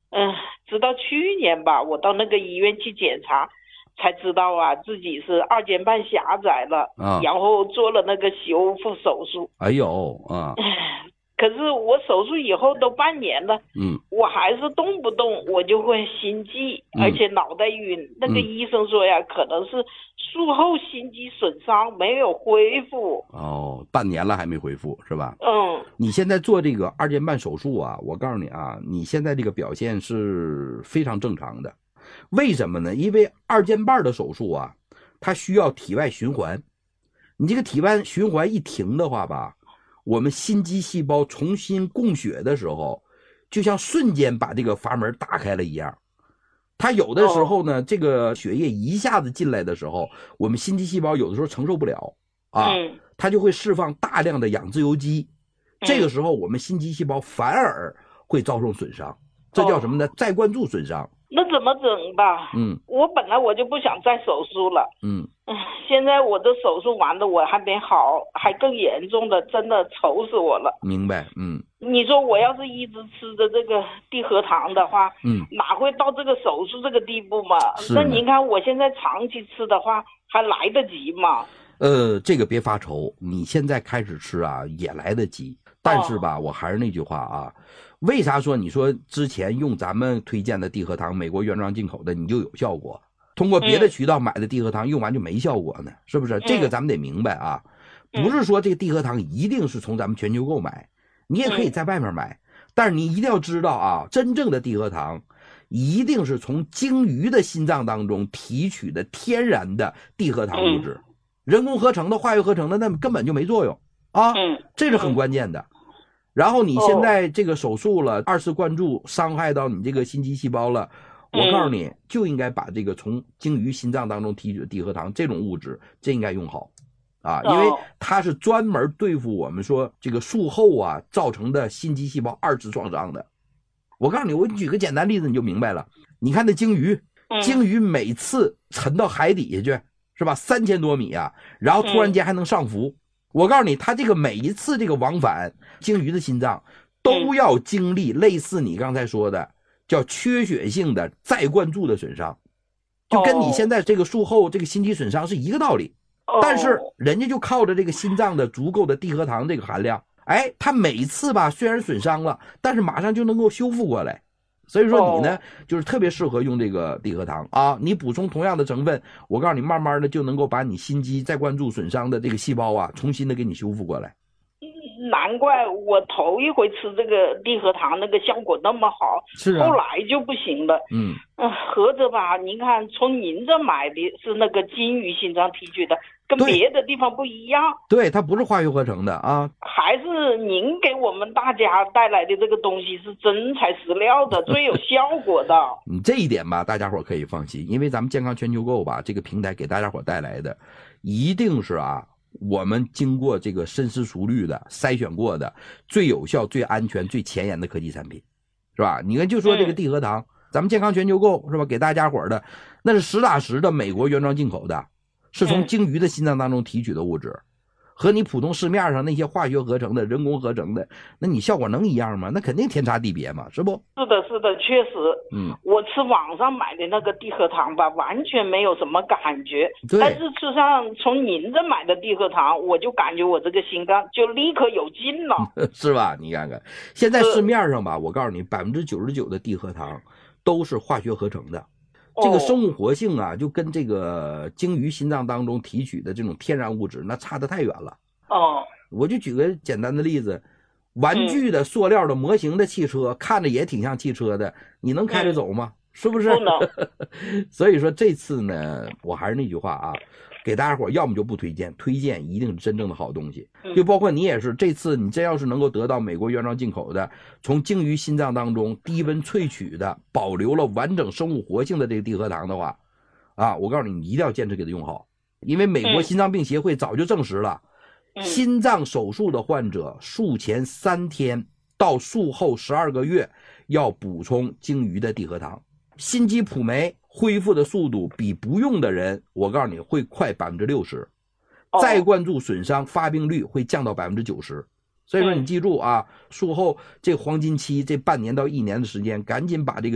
嗯，直到去年吧，我到那个医院去检查，才知道啊自己是二尖瓣狭窄了， 啊？ 然后做了那个修复手术。 哎呦啊。 可是我手术以后都半年了， 嗯我还是动不动我就会心悸，而嗯且脑袋晕。那个嗯。 医生说呀，可能是术后心肌损伤没有恢复。 哦，半年了还没恢复是吧？ 嗯你现在做这个二尖瓣手术啊，我告诉你啊，你现在这个表现是非常正常的。为什么呢？因为二尖瓣的手术啊，它需要体外循环。你这个体外循环一停的话吧，我们心肌细胞重新供血的时候，就像瞬间把这个阀门打开了一样。它有的时哦候呢，这个血液一下子进来的时候，我们心肌细胞有的时候承受不了啊， 嗯它就会释放大量的氧自由基。这个嗯时候，我们心肌细胞反而会遭受损伤，这叫哦， 什么呢？再灌注损伤。 那怎么整吧？ 嗯我本来我就不想再手术了。 嗯。 现在我的手术完了，我还没好，还更严重的，真的愁死我了。 明白。嗯你说我要是一直吃着这个地核糖的话， 嗯。 哪会到这个手术这个地步嘛？那是呢。 您看我现在长期吃的话，还来得及吗？ 这个别发愁，你现在开始吃啊也来得及。但是哦， 吧，我还是那句话啊，为啥说你说之前用咱们推荐的地核糖，美国原装进口的你就有效果，通过别的嗯渠道买的地核糖用完就没效果呢？是不是？这个嗯咱们得明白啊，不嗯是说这个地核糖一定是从咱们全球购买，你也可以嗯在外面买，但是你一定要知道啊，真正的地核糖一定是从鲸鱼的心脏当中提取的天然的地核糖物嗯质。人工合成的、化学合成的，那根本就没作用啊， 嗯这是很嗯， 关键的。然后你现哦， 在这个手术了，二次灌注伤害到你这个心肌细胞了，我告诉嗯你，就应该把这个从鲸鱼心脏当中提取的地核糖这种物质，这应该用好啊，因为哦， 它是专门对付我们说这个术后啊造成的心肌细胞二次创伤的。我告诉你，我举个简单例子你就明白了。你看那鲸鱼， 嗯鲸鱼每次沉到海底下去，是吧？3000多米啊，然后突然嗯间还能上浮。我告诉你，它这个每一次这个往返，鲸鱼的心脏都嗯， 要经历类似你刚才说的叫缺血性的再灌注的损伤，就跟你现哦在这个术后这个心肌损伤是一个道理。但是哦人家就靠着这个心脏的足够的地核糖这个含量，哎，它每次吧虽然损伤了，但是马上就能够修复过来。所以说你呢， 哦。 就是特别适合用这个地核糖啊，你补充同样的成分，我告诉你，慢慢的就能够把你心肌再灌注损伤的这个细胞啊，重新的给你修复过来。 难怪我头一回吃这个地核糖，那个效果那么好， 是啊。 后来就不行了。 嗯。 合着吧，您看从您这买的是那个金鱼心脏提取的，跟对别的地方不一样， 对，它不是化学合成的啊。 还是您给我们大家带来的这个东西是真材实料的，最有效果的。 你这一点吧，大家伙可以放心，因为咱们健康全球购吧这个平台给大家伙带来的，一定是啊，我们经过这个深思熟虑的筛选过的最有效、最安全、最前沿的科技产品，是吧？你看，就说这个地核糖，咱们健康全球购是吧？给大家伙的那是实打实的美国原装进口的，是从鲸鱼的心脏当中提取的物质，和你普通市面上那些化学合成的、人工合成的，那你效果能一样吗？那肯定天差地别嘛，是不？ 是的，是的，确实， 嗯。 我吃网上买的那个地核糖吧，完全没有什么感觉。但对。 是吃上从您这买的地核糖，我就感觉我这个心脏就立刻有劲了。 是吧？你看看，现在市面上吧，我告诉你，99%的地核糖都是化学合成的。这个生物活性啊，就跟这个鲸鱼心脏当中提取的这种天然物质，那差得太远了。 哦， 我就举个简单的例子，玩具的、塑料的、模型的汽车，看着也挺像汽车的，你能开着走吗？是不是？ 不能。 所以说这次呢，我还是那句话啊，给大家伙要么就不推荐，推荐一定是真正的好东西。就包括你也是，这次你真要是能够得到美国原装进口的，从鲸鱼心脏当中低温萃取的，保留了完整生物活性的这个地核糖的话，啊，我告诉你，你一定要坚持给它用好，因为美国心脏病协会早就证实了，心脏手术的患者术前3天到术后12个月要补充鲸鱼的地核糖。心肌普酶恢复的速度比不用的人，我告诉你会快60%，再灌注损伤发病率会降到90%。所以说你记住啊，术后这黄金期这半年到1年的时间，赶紧把这个